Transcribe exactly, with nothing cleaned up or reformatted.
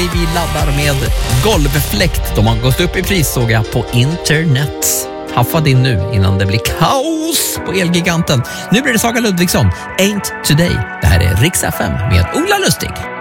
vi laddar med golvfläkt. De har gått upp i pris, såg jag på internet. Haffa din nu innan det blir kaos på Elgiganten. Nu blir det Saga Ludvigsson, Ain't Today. Det här är Rix F M med Ola Lustig.